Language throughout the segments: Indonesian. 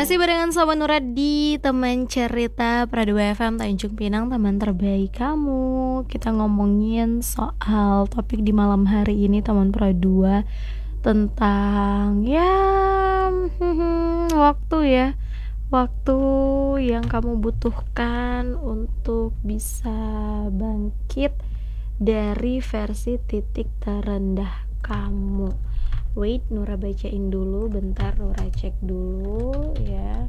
Masih barengan Sobat Nura di teman cerita Pradua FM Tanjung Pinang, teman terbaik kamu. Kita ngomongin soal topik di malam hari ini teman Pradua tentang waktu ya. Waktu yang kamu butuhkan untuk bisa bangkit dari versi titik terendah kamu. Wait, Nura bacain dulu, bentar Nura cek dulu ya.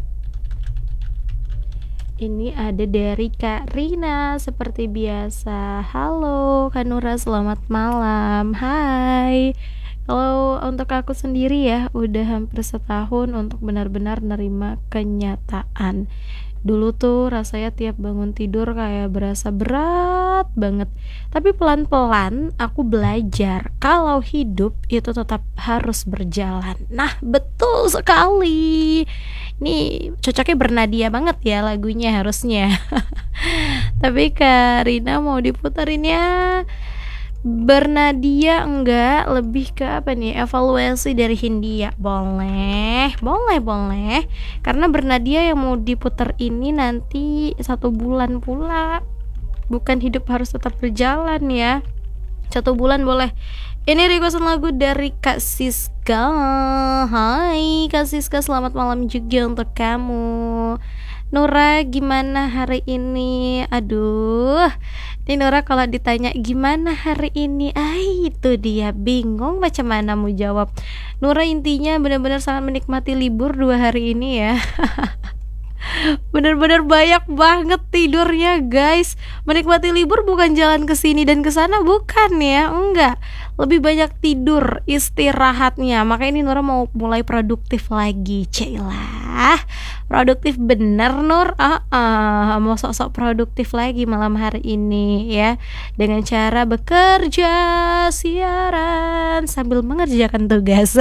Ini ada dari Kak Rina seperti biasa. Halo Kak Nura, selamat malam. Hai. Kalau untuk aku sendiri ya, udah hampir setahun untuk benar-benar nerima kenyataan. Dulu tuh rasanya tiap bangun tidur kayak berasa berat banget. Tapi pelan-pelan aku belajar kalau hidup itu tetap harus berjalan. Nah, betul sekali. Ini cocoknya bernadia banget ya lagunya harusnya. Tapi Kak Rina mau diputarin ya. Bernadia enggak, lebih ke apa nih, evaluasi dari Hindia. Boleh karena bernadia yang mau diputar ini nanti 1 bulan pula, bukan hidup harus tetap berjalan ya. 1 bulan boleh. Ini requestan lagu dari Kak Siska. Hai Kak Siska, selamat malam juga untuk kamu. Nura, gimana hari ini? Aduh, ini Nura kalau ditanya gimana hari ini, itu dia bingung macam mana mau jawab. Nura intinya benar-benar sangat menikmati libur 2 hari ini ya. Bener-bener banyak banget tidurnya guys. Menikmati libur bukan jalan ke sini dan ke sana, bukan ya, enggak. Lebih banyak tidur, istirahatnya. Makanya ini Nura mau mulai produktif lagi. Cailah, produktif bener Nur. Mau sok-sok produktif lagi malam hari ini ya, dengan cara bekerja siaran sambil mengerjakan tugas.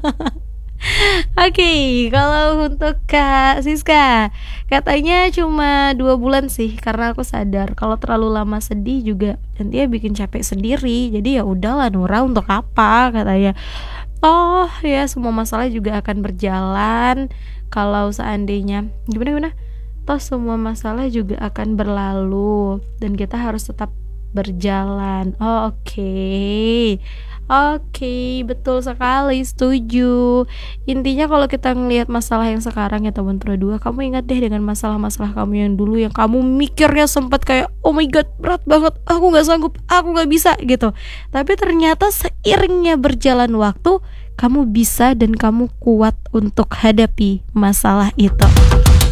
Oke, kalau untuk Kak Siska katanya cuma 2 bulan sih, karena aku sadar kalau terlalu lama sedih juga nanti ya bikin capek sendiri. Jadi ya udahlah Nura, untuk apa katanya. Oh ya, semua masalah juga akan berjalan kalau seandainya gimana. Toh semua masalah juga akan berlalu dan kita harus tetap berjalan. Oke, betul sekali, setuju. Intinya kalau kita ngelihat masalah yang sekarang ya teman Pro 2, kamu ingat deh dengan masalah-masalah kamu yang dulu, yang kamu mikirnya sempat kayak oh my god berat banget, aku gak sanggup, aku gak bisa gitu. Tapi ternyata seiringnya berjalan waktu, kamu bisa dan kamu kuat untuk hadapi masalah itu.